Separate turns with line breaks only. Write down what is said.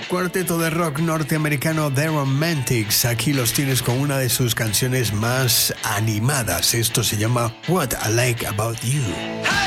cuarteto de rock norteamericano The Romantics. Aquí los tienes con una de sus canciones más animadas. Esto se llama What I Like About You.
Hey!